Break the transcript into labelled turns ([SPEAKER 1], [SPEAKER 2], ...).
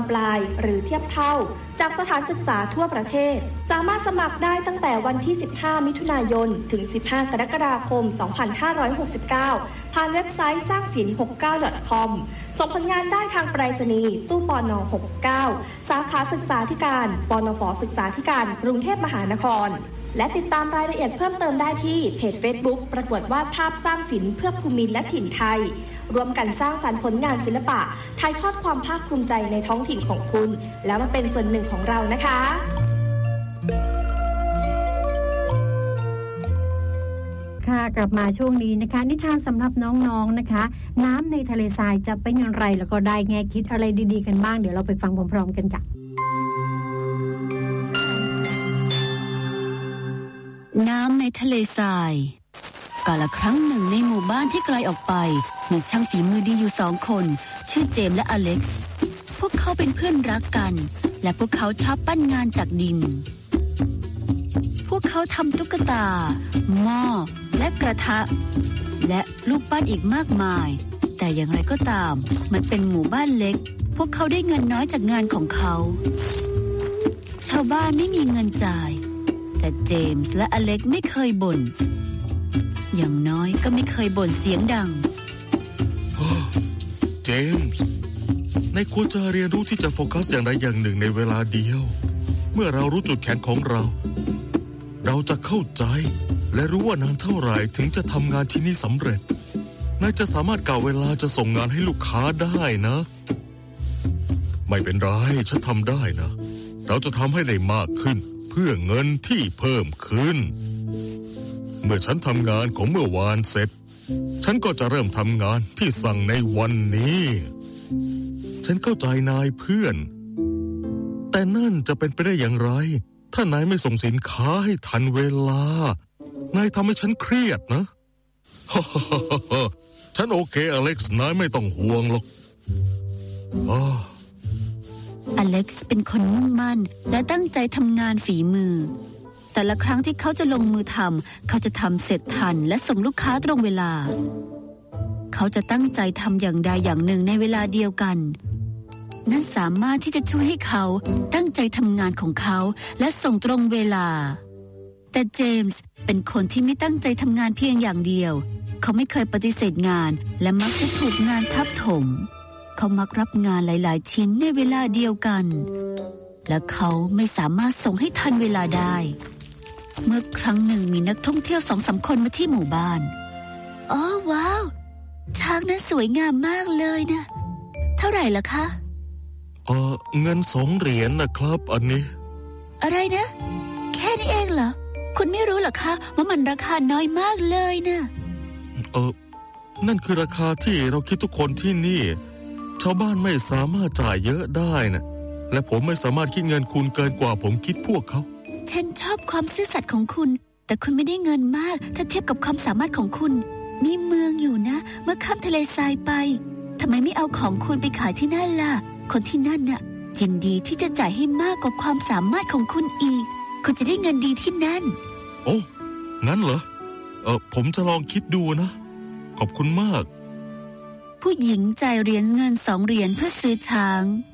[SPEAKER 1] ปลายหรือเทียบเท่าจากสถานศึกษาทั่วประเทศสามารถสมัครได้ตั้งแต่วันที่15มิถุนายนถึง15กรกฎาคม2569ผ่านเว็บไซต์สร้างศิลป์ 69.com ส่งผลงานได้ทางไปรษณีย์ตู้ปน69สาขาศึกษาธิการปนฝ.ศึกษาธิการกรุงเทพมหานครและติดตามรายละเอียดเพิ่มเติมได้ที่เพจ Facebook ประกวดวาดภาพสร้างศิลป์เพื่อภูมิและถิ่นไทยร่วมกันสร้างสรรค์ผลงานศิลปะถ่ายทอดความภาคภูมิใจในท้องถิ่นของคุณแล้วมาเป็นส่วนหนึ่งของเรานะคะ
[SPEAKER 2] ค่ะกลับมาช่วงนี้นะคะนิทานสำหรับน้องๆนะคะน้ำในทะเลทรายจะเป็นอย่างไรแล้วก็ได้แง่คิดอะไรดีๆกันบ้างเดี๋ยวเราไปฟังพร้อมๆกันค่ะ
[SPEAKER 3] น้ำในทะเลทรายกาลครั้งหนึ่งในหมู่บ้านที่ไกลออกไปมีช่างฝีมือดีอยู่2 คนชื่อเจมส์และอเล็กซ์พวกเขาเป็นเพื่อนรักกันและพวกเขาชอบปั้นงานจากดินพวกเขาทำตุ๊กตาหม้อและกระทะและรูปปั้นอีกมากมายแต่อย่างไรก็ตามมันเป็นหมู่บ้านเล็กพวกเขาได้เงินน้อยจากงานของเขาชาวบ้านไม่มีเงินจ่ายแต่เจมส์และอเล็กไม่เคยบ่นอย่างน้อยก็ไม่เคยบ่นเสียงดัง
[SPEAKER 4] เจมส์นายควรจะเรียนรู้ที่จะโฟกัสอย่างใดอย่างหนึ่งในเวลาเดียวเมื่อเรารู้จุดแข็งของเราจะเข้าใจและรู้ว่านานเท่าไหร่ถึงจะทำงานที่นี่สำเร็จนายจะสามารถกะเวลาจะส่งงานให้ลูกค้าได้นะไม่เป็นไรฉันทำได้นะเราจะทำให้ได้มากขึ้นเพื่อเงินที่เพิ่มขึ้นเมื่อฉันทำงานของเมื่อวานเสร็จฉันก็จะเริ่มทำงานที่สั่งในวันนี้ฉันเข้าใจนายเพื่อนแต่นั่นจะเป็นไปได้อย่างไรถ้านายไม่ส่งสินค้าให้ทันเวลานายทำให้ฉันเครียดนะ ฉันโอเคอเล็กซ์นายไม่ต้องห่วงหรอก
[SPEAKER 3] อเล็กซ์เป็นคนมุ่งมั่นและตั้งใจทำงานฝีมือแต่ละครั้งที่เขาจะลงมือทำเขาจะทำเสร็จทันและส่งลูกค้าตรงเวลาเขาจะตั้งใจทำอย่างใดอย่างหนึ่งในเวลาเดียวกันนั่นสามารถที่จะช่วยให้เขาตั้งใจทำงานของเขาและส่งตรงเวลาแต่เจมส์เป็นคนที่ไม่ตั้งใจทำงานเพียงอย่างเดียวเขาไม่เคยปฏิเสธงานและมักจะถูกงานทับถมเขามักรับงานหลายๆชิ้นในเวลาเดียวกันและเขาไม่สามารถส่งให้ทันเวลาได้เมื่อครั้งหนึ่งมีนักท่องเที่ยว 2-3 คนมาที่หมู่บ้านอ๋อว้าวช้างนั้นสวยงามมากเลยนะเท่าไหร่ล่ะคะ
[SPEAKER 4] เงิน2 เหรียญนะครับอันนี้
[SPEAKER 3] อะไรนะแค่นี้เองเหรอคุณไม่รู้เหรอคะว่ามันราคาน้อยมากเลยนะ
[SPEAKER 4] นั่นคือราคาที่เราคิดทุกคนที่นี่ชาวบ้านไม่สามารถจ่ายเยอะได้นะและผมไม่สามารถคิดเงินคุณเกินกว่าผมคิดพวกเขา
[SPEAKER 3] ฉันชอบความซื่อสัตย์ของคุณแต่คุณไม่ได้เงินมากถ้าเทียบกับความสามารถของคุณมีเมืองอยู่นะเมื่อข้ามทะเลทรายไปทำไมไม่เอาของคุณไปขายที่นั่นล่ะคนที่นั่นน่ะยินดีที่จะจ่ายให้มากกว่าความสามารถของคุณอีกคุณจะได้เงินดีที่นั่น
[SPEAKER 4] โอ้งั้นเหรอผมจะลองคิดดูนะขอบคุณมาก
[SPEAKER 3] ผู้หญิงจ่ายเหรียญเงิน2 เหรียญเพื่อซื้อช้าง